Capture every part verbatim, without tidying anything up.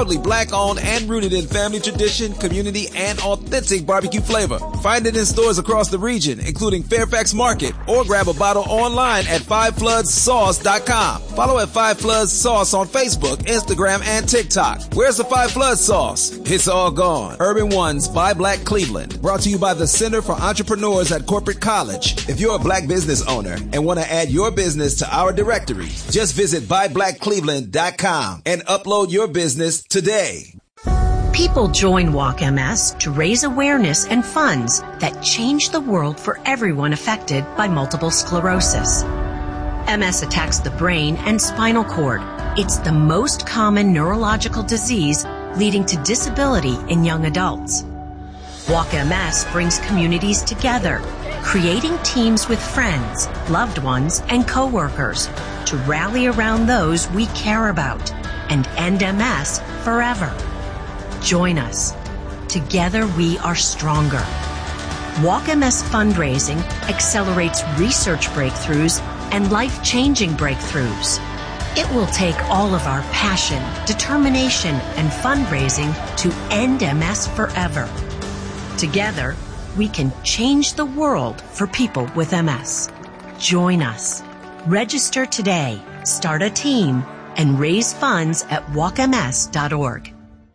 Proudly black-owned and rooted in family tradition, community, and authentic barbecue flavor. Find it in stores across the region, including Fairfax Market, or grab a bottle online at five floods sauce dot com. Follow at Five Floods Sauce on Facebook, Instagram, and TikTok. Where's the Five Floods sauce? It's all gone. Urban Ones by Black Cleveland. Brought to you by the Center for Entrepreneurs at Corporate College. If you're a black business owner and want to add your business to our directory, just visit buy black cleveland dot com and upload your business today. People join Walk M S to raise awareness and funds that change the world for everyone affected by multiple sclerosis. M S attacks the brain and spinal cord. It's the most common neurological disease leading to disability in young adults. Walk M S brings communities together, creating teams with friends, loved ones, and coworkers to rally around those we care about and end M S forever. Join us. Together we are stronger. Walk M S fundraising accelerates research breakthroughs and life-changing breakthroughs. It will take all of our passion, determination, and fundraising to end M S forever. Together, we can change the world for people with M S. Join us. Register today, start a team, and raise funds at walk m s dot org.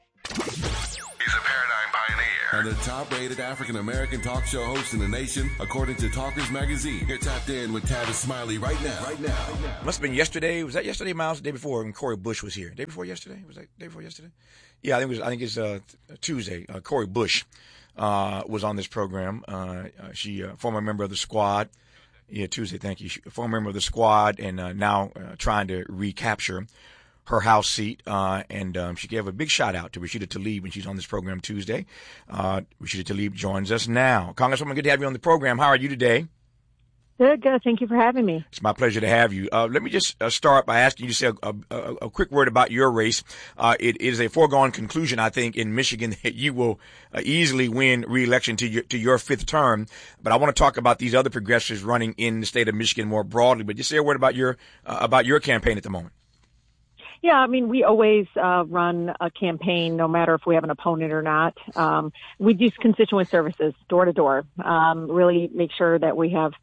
He's a paradigm pioneer and the top-rated African-American talk show host in the nation, according to Talkers Magazine. You're tapped in with Tavis Smiley right now. Right now. Must have been yesterday. Was that yesterday, Miles? The day before when Cori Bush was here. Day before yesterday? Was that day before yesterday? Yeah, I think it was. I think it's uh, Tuesday. Uh, Cori Bush uh, was on this program. Uh, uh, she, uh, former member of the squad. Yeah, Tuesday. Thank you. She, former member of the squad, and uh, now uh, trying to recapture her House seat, uh, and um, she gave a big shout out to Rashida Tlaib when she's on this program Tuesday. Uh, Rashida Tlaib joins us now. Congresswoman, good to have you on the program. How are you today? Good, good. Thank you for having me. It's my pleasure to have you. Uh, let me just uh, start by asking you to say a, a, a quick word about your race. Uh, it is a foregone conclusion, I think, in Michigan that you will uh, easily win re-election to your, to your fifth term. But I want to talk about these other progressives running in the state of Michigan more broadly. But just say a word about your uh, about your campaign at the moment. Yeah, I mean, we always uh, run a campaign, no matter if we have an opponent or not. Um, we do constituent services, door to door. Um, really make sure that we have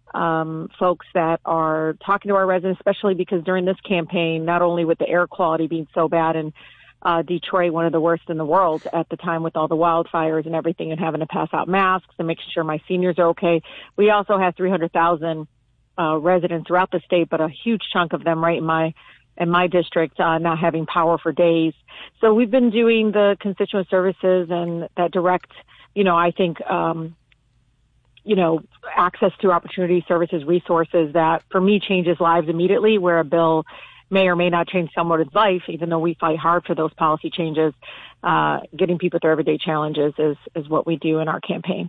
um, folks that are talking to our residents, especially because during this campaign, not only with the air quality being so bad in uh, Detroit, one of the worst in the world at the time with all the wildfires and everything, and having to pass out masks and making sure my seniors are okay. We also have three hundred thousand uh, residents throughout the state, but a huge chunk of them right in my in my district, uh, not having power for days. So we've been doing the constituent services and that direct, you know, I think, um, you know, access to opportunity services, resources that for me changes lives immediately, where a bill may or may not change someone's life, even though we fight hard for those policy changes. Uh, getting people through everyday challenges is, is what we do in our campaign.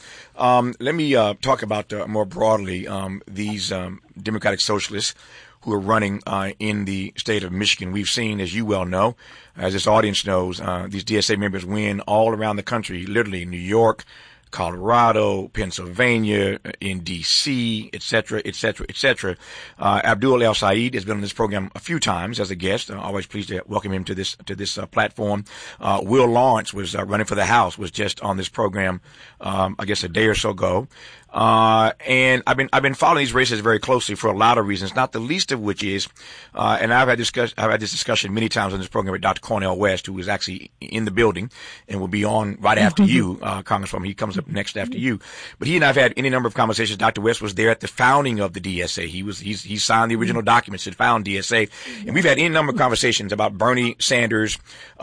Um, let me uh, talk about uh, more broadly um, these um, Democratic Socialists who are running uh, in the state of Michigan. We've seen, as you well know, as this audience knows, uh, these D S A members win all around the country, literally New York, Colorado, Pennsylvania, in D C, et cetera, et cetera, et cetera. Uh, Abdul El-Sayed has been on this program a few times as a guest. I'm always pleased to welcome him to this to this uh, platform. Uh, Will Lawrence was uh, running for the House, was just on this program, um, I guess a day or so ago. Uh, and I've been, I've been following these races very closely for a lot of reasons, not the least of which is, uh, and I've had discuss, I've had this discussion many times on this program with Doctor Cornel West, who is actually in the building and will be on right after you, uh, Congresswoman. He comes up next after you. But he and I've had any number of conversations. Doctor West was there at the founding of the D S A. He was, he's, he signed the original documents that found D S A. And we've had any number of conversations about Bernie Sanders,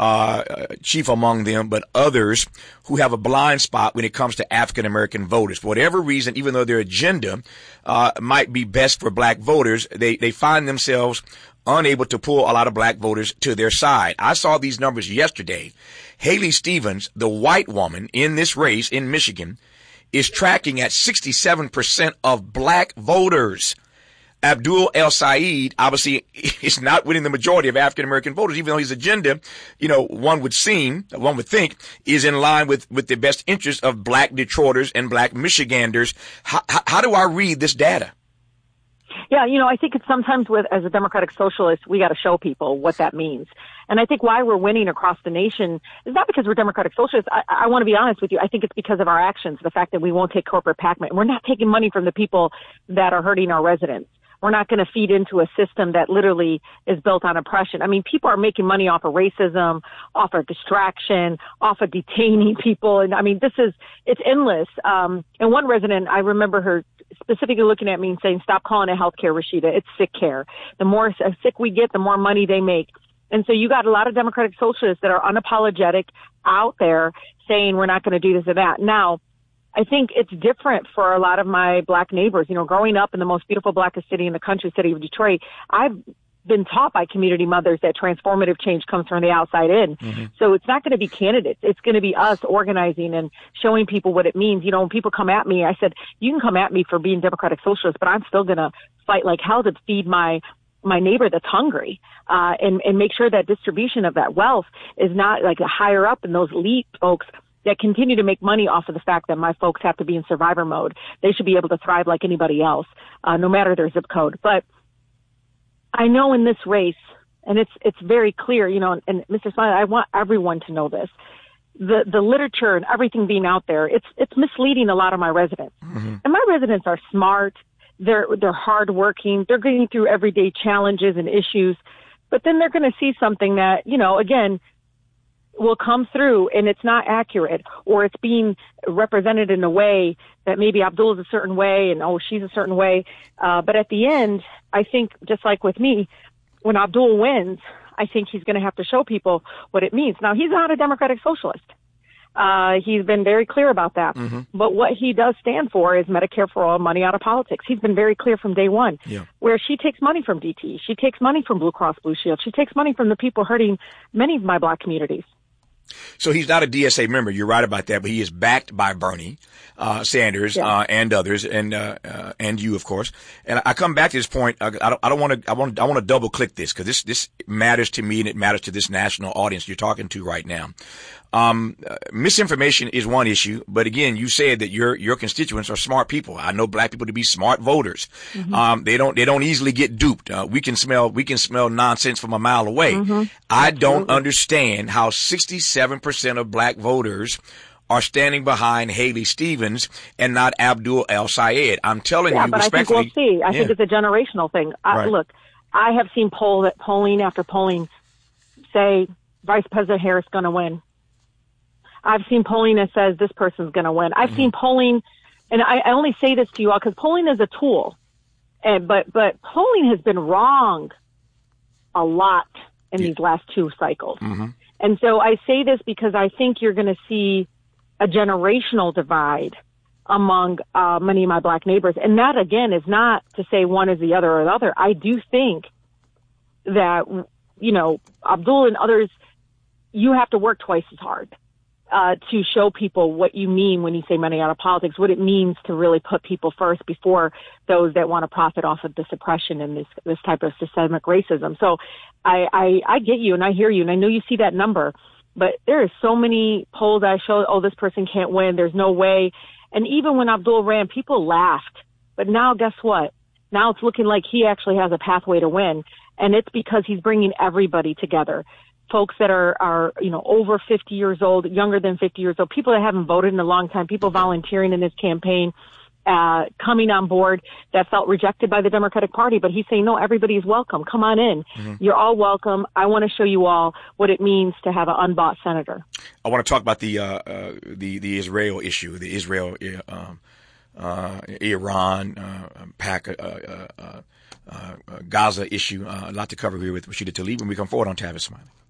uh, chief among them, but others who have a blind spot when it comes to African American voters. For whatever reason, even though their agenda uh might be best for black voters, they they find themselves unable to pull a lot of black voters to their side. I saw these numbers yesterday. Haley Stevens, the white woman in this race in Michigan, is tracking at sixty-seven percent of black voters. Abdul El-Sayed obviously is not winning the majority of African American voters, even though his agenda, you know, one would seem, one would think, is in line with, with the best interests of black Detroiters and black Michiganders. How, how, how do I read this data? Yeah, you know, I think it's sometimes with, as a Democratic Socialist, we got to show people what that means. And I think why we're winning across the nation is not because we're Democratic Socialists. I, I want to be honest with you. I think it's because of our actions, the fact that we won't take corporate PAC money. We're not taking money from the people that are hurting our residents. We're not going to feed into a system that literally is built on oppression. I mean, people are making money off of racism, off of distraction, off of detaining people. And I mean, this is, it's endless. Um, and one resident, I remember her specifically looking at me and saying, stop calling it healthcare, Rashida. It's sick care. The more sick we get, the more money they make. And so you got a lot of Democratic Socialists that are unapologetic out there saying we're not going to do this or that. Now, I think it's different for a lot of my black neighbors. You know, growing up in the most beautiful blackest city in the country, city of Detroit, I've been taught by community mothers that transformative change comes from the outside in. Mm-hmm. So it's not going to be candidates. It's going to be us organizing and showing people what it means. You know, when people come at me, I said, you can come at me for being Democratic Socialist, but I'm still going to fight like hell to feed my my neighbor that's hungry, uh, and, and make sure that distribution of that wealth is not like higher up in those elite folks that continue to make money off of the fact that my folks have to be in survivor mode. They should be able to thrive like anybody else, uh, no matter their zip code. But I know in this race, and it's it's very clear, you know, and, and Mister Smiley, I want everyone to know this. The the literature and everything being out there, it's it's misleading a lot of my residents. Mm-hmm. And my residents are smart. They're they're hardworking. They're getting through everyday challenges and issues. But then they're going to see something that, you know, again, will come through and it's not accurate, or it's being represented in a way that maybe Abdul is a certain way and, oh, she's a certain way. Uh, but at the end, I think just like with me, when Abdul wins, I think he's going to have to show people what it means. Now, he's not a Democratic Socialist. Uh, he's been very clear about that. Mm-hmm. But what he does stand for is Medicare for all, money out of politics. He's been very clear from day one. Yeah. Where she takes money from D T E. She takes money from Blue Cross Blue Shield. She takes money from the people hurting many of my black communities. So he's not a D S A member. You're right about that, but he is backed by Bernie uh, Sanders yeah. uh, and others, and uh, uh, and you, of course. And I come back to this point. I, I don't, I don't want to. I want. I want to double click this because this this matters to me and it matters to this national audience you're talking to right now. Um, uh, misinformation is one issue, but again, you said that your your constituents are smart people. I know black people to be smart voters. Mm-hmm. Um, they don't they don't easily get duped. Uh, we can smell we can smell nonsense from a mile away. Mm-hmm. I don't understand how sixty-seven percent of black voters are standing behind Haley Stevens and not Abdul El-Sayed. I'm telling yeah, you but respectfully. I think we'll see. I yeah. think it's a generational thing. I, right. Look, I have seen poll polling after polling say Vice President Harris is going to win. I've seen polling that says this person's going to win. I've mm-hmm. seen polling, and I, I only say this to you all because polling is a tool, and but but polling has been wrong a lot in yeah. these last two cycles. Mm-hmm. And so I say this because I think you're going to see a generational divide among uh, many of my black neighbors. And that, again, is not to say one is the other or the other. I do think that, you know, Abdul and others, you have to work twice as hard uh, to show people what you mean when you say money out of politics, what it means to really put people first before those that want to profit off of this oppression and this this type of systemic racism. So I, I, I get you and I hear you, and I know you see that number, but there are so many polls I show, oh, this person can't win, there's no way. And even when Abdul ran, people laughed. But now guess what? Now it's looking like he actually has a pathway to win. And it's because he's bringing everybody together. Folks that are, are, you know, over fifty years old, younger than fifty years old, people that haven't voted in a long time, people volunteering in this campaign, uh, coming on board that felt rejected by the Democratic Party. But he's saying, no, everybody is welcome. Come on in. Mm-hmm. You're all welcome. I want to show you all what it means to have an unbought senator. I want to talk about the, uh, uh, the, the Israel issue, the Israel, um, uh, Iran, uh, Pac, uh, uh, uh, uh, Gaza issue. Uh, a lot to cover here with Rashida Tlaib when we come forward on Tavis Smiley.